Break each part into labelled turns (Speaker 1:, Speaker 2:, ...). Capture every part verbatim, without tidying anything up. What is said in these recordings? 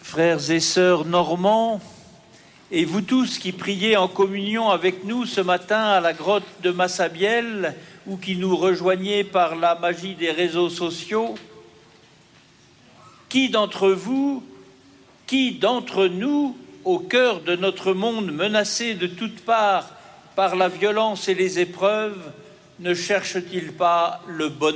Speaker 1: Frères et sœurs normands, et vous tous qui priez en communion avec nous ce matin à la grotte de Massabielle ou qui nous rejoignez par la magie des réseaux sociaux, qui d'entre vous, qui d'entre nous, au cœur de notre monde menacé de toutes parts par la violence et les épreuves, ne cherche-t-il pas le bonheur ?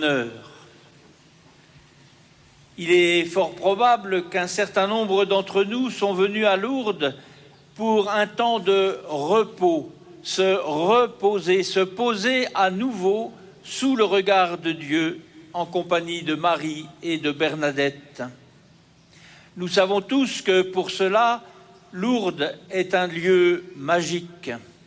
Speaker 1: Il est fort probable qu'un certain nombre d'entre nous sont venus à Lourdes pour un temps de repos, se reposer, se poser à nouveau sous le regard de Dieu en compagnie de Marie et de Bernadette. Nous savons tous que pour cela, Lourdes est un lieu magique.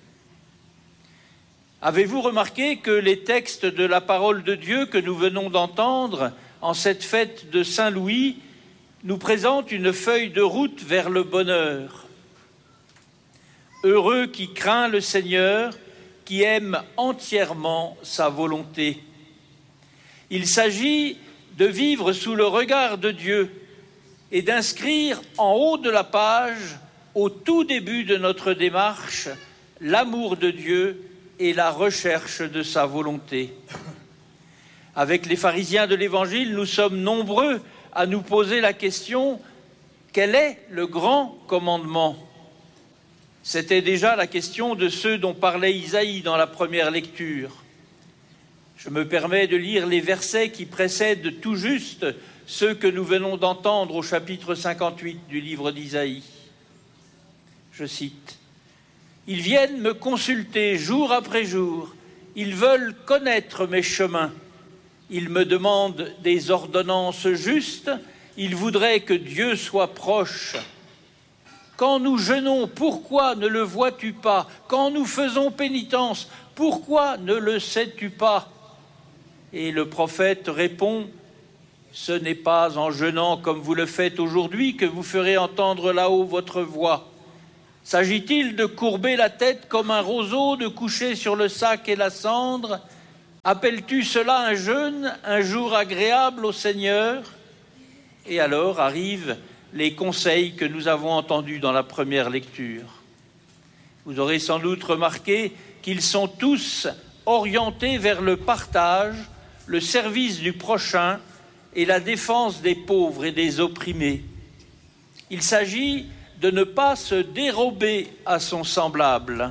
Speaker 1: Avez-vous remarqué que les textes de la parole de Dieu que nous venons d'entendre en cette fête de Saint-Louis nous présentent une feuille de route vers le bonheur? Heureux qui craint le Seigneur, qui aime entièrement sa volonté. Il s'agit de vivre sous le regard de Dieu et d'inscrire en haut de la page, au tout début de notre démarche, l'amour de Dieu et la recherche de sa volonté. Avec les pharisiens de l'Évangile, nous sommes nombreux à nous poser la question « Quel est le grand commandement ?» C'était déjà la question de ceux dont parlait Isaïe dans la première lecture. Je me permets de lire les versets qui précèdent tout juste ceux que nous venons d'entendre au chapitre cinquante-huit du livre d'Isaïe. Je cite « Ils viennent me consulter jour après jour, ils veulent connaître mes chemins. Ils me demandent des ordonnances justes, ils voudraient que Dieu soit proche. Quand nous jeûnons, pourquoi ne le vois-tu pas? Quand nous faisons pénitence, pourquoi ne le sais-tu pas ?» Et le prophète répond « Ce n'est pas en jeûnant comme vous le faites aujourd'hui que vous ferez entendre là-haut votre voix. S'agit-il de courber la tête comme un roseau, de coucher sur le sac et la cendre? Appelles-tu cela un jeûne, un jour agréable au Seigneur ?» Et alors arrivent les conseils que nous avons entendus dans la première lecture. Vous aurez sans doute remarqué qu'ils sont tous orientés vers le partage, le service du prochain et la défense des pauvres et des opprimés. Il s'agit de ne pas se dérober à son semblable.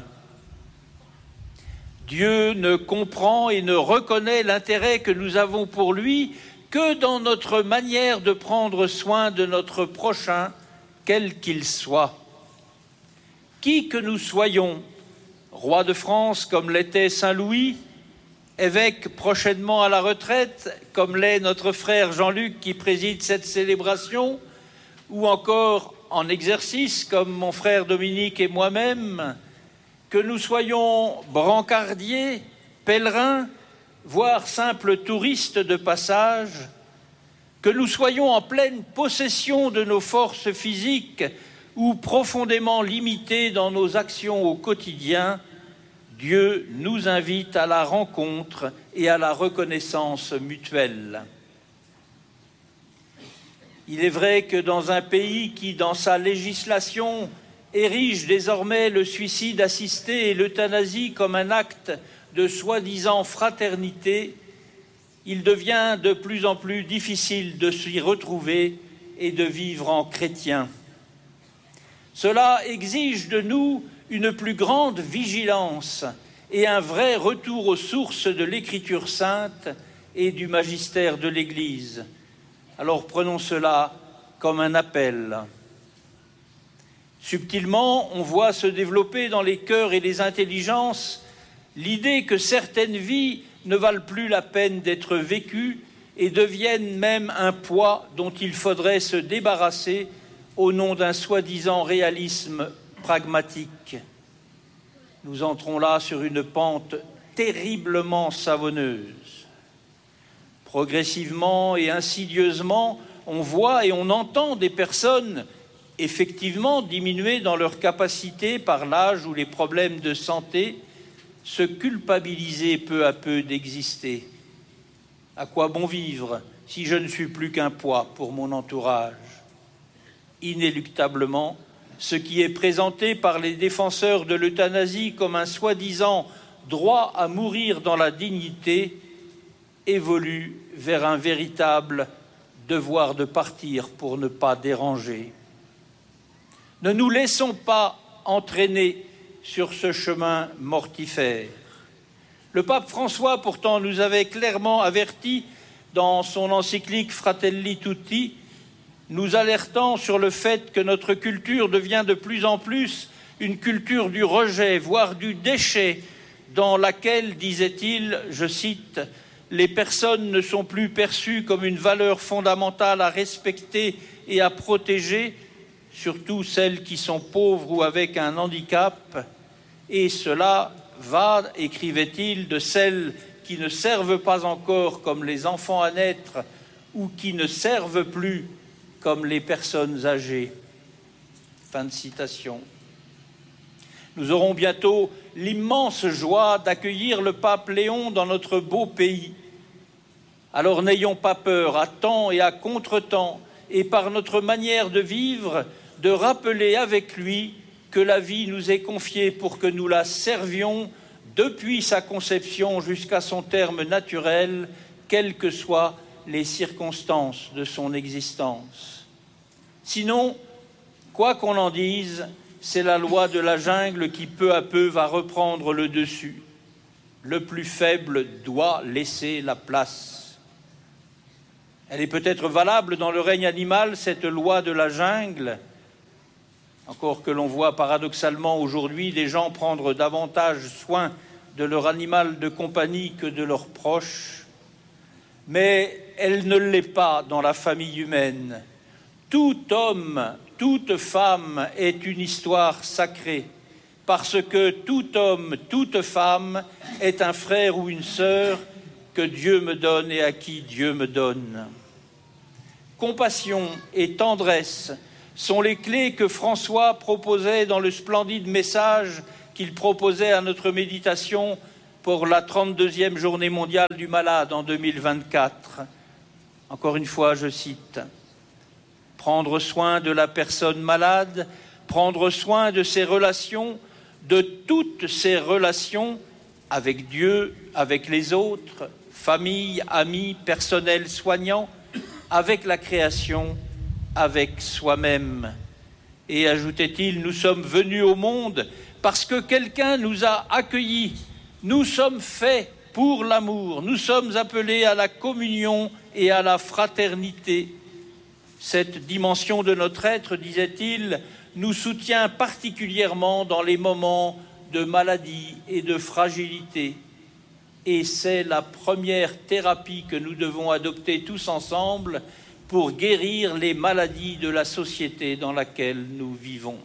Speaker 1: Dieu ne comprend et ne reconnaît l'intérêt que nous avons pour lui que dans notre manière de prendre soin de notre prochain, quel qu'il soit. Qui que nous soyons, roi de France comme l'était Saint Louis, évêque prochainement à la retraite comme l'est notre frère Jean-Luc qui préside cette célébration, ou encore en exercice comme mon frère Dominique et moi-même, que nous soyons brancardiers, pèlerins, voire simples touristes de passage, que nous soyons en pleine possession de nos forces physiques ou profondément limités dans nos actions au quotidien, Dieu nous invite à la rencontre et à la reconnaissance mutuelle. Il est vrai que dans un pays qui, dans sa législation, érige désormais le suicide assisté et l'euthanasie comme un acte de soi-disant fraternité, il devient de plus en plus difficile de s'y retrouver et de vivre en chrétien. Cela exige de nous une plus grande vigilance et un vrai retour aux sources de l'Écriture sainte et du magistère de l'Église. Alors prenons cela comme un appel. Subtilement, on voit se développer dans les cœurs et les intelligences l'idée que certaines vies ne valent plus la peine d'être vécues et deviennent même un poids dont il faudrait se débarrasser au nom d'un soi-disant réalisme pragmatique. Nous entrons là sur une pente terriblement savonneuse. Progressivement et insidieusement, on voit et on entend des personnes effectivement diminuer dans leur capacité par l'âge ou les problèmes de santé, se culpabiliser peu à peu d'exister. À quoi bon vivre si je ne suis plus qu'un poids pour mon entourage? inéluctablement ce qui est présenté par les défenseurs de l'euthanasie comme un soi-disant droit à mourir dans la dignité évolue vers un véritable devoir de partir pour ne pas déranger. Ne nous laissons pas entraîner sur ce chemin mortifère. Le pape François, pourtant, nous avait clairement avertis dans son encyclique Fratelli Tutti, nous alertant sur le fait que notre culture devient de plus en plus une culture du rejet, voire du déchet, dans laquelle, disait-il, je cite, « les personnes ne sont plus perçues comme une valeur fondamentale à respecter et à protéger, surtout celles qui sont pauvres ou avec un handicap, et cela va, écrivait-il, de celles qui ne servent pas encore comme les enfants à naître ou qui ne servent plus comme les personnes âgées. » Fin de citation. Nous aurons bientôt l'immense joie d'accueillir le pape Léon dans notre beau pays. Alors n'ayons pas peur, à temps et à contre-temps, et par notre manière de vivre, de rappeler avec lui que la vie nous est confiée pour que nous la servions depuis sa conception jusqu'à son terme naturel, quelles que soient les circonstances de son existence. Sinon, quoi qu'on en dise, c'est la loi de la jungle qui peu à peu va reprendre le dessus. Le plus faible doit laisser la place. Elle est peut-être valable dans le règne animal, cette loi de la jungle, encore que l'on voit paradoxalement aujourd'hui des gens prendre davantage soin de leur animal de compagnie que de leurs proches, mais elle ne l'est pas dans la famille humaine. Tout homme, toute femme est une histoire sacrée, parce que tout homme, toute femme est un frère ou une sœur que Dieu me donne et à qui Dieu me donne. Compassion et tendresse sont les clés que François proposait dans le splendide message qu'il proposait à notre méditation pour la trente-deuxième journée mondiale du malade en deux mille vingt-quatre. Encore une fois, je cite, « Prendre soin de la personne malade, prendre soin de ses relations, de toutes ses relations avec Dieu, avec les autres, famille, amis, personnel soignant, avec la création, avec soi-même. » Et ajoutait-il, nous sommes venus au monde parce que quelqu'un nous a accueillis. Nous sommes faits pour l'amour. Nous sommes appelés à la communion et à la fraternité. Cette dimension de notre être, disait-il, nous soutient particulièrement dans les moments de maladie et de fragilité. Et c'est la première thérapie que nous devons adopter tous ensemble pour guérir les maladies de la société dans laquelle nous vivons.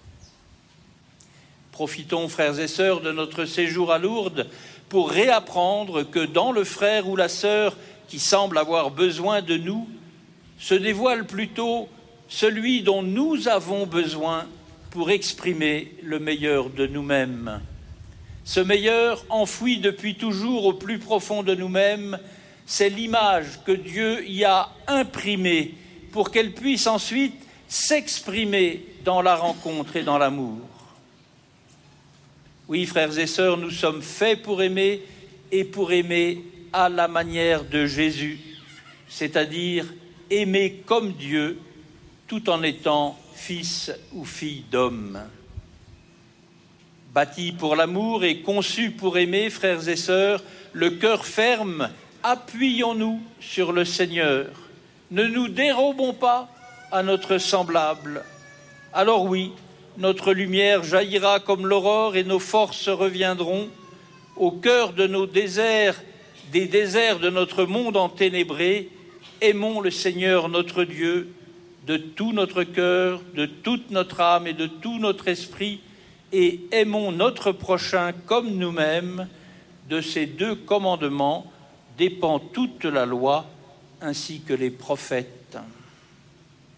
Speaker 1: Profitons, frères et sœurs, de notre séjour à Lourdes pour réapprendre que dans le frère ou la sœur qui semble avoir besoin de nous, se dévoile plutôt celui dont nous avons besoin pour exprimer le meilleur de nous-mêmes. Ce meilleur, enfoui depuis toujours au plus profond de nous-mêmes, c'est l'image que Dieu y a imprimée pour qu'elle puisse ensuite s'exprimer dans la rencontre et dans l'amour. Oui, frères et sœurs, nous sommes faits pour aimer et pour aimer à la manière de Jésus, c'est-à-dire aimer comme Dieu tout en étant fils ou fille d'homme. Bâti pour l'amour et conçu pour aimer, frères et sœurs, le cœur ferme, appuyons-nous sur le Seigneur. Ne nous dérobons pas à notre semblable. Alors oui, notre lumière jaillira comme l'aurore et nos forces reviendront. Au cœur de nos déserts, des déserts de notre monde enténébré, aimons le Seigneur notre Dieu de tout notre cœur, de toute notre âme et de tout notre esprit, et aimons notre prochain comme nous-mêmes. De ces deux commandements dépend toute la loi ainsi que les prophètes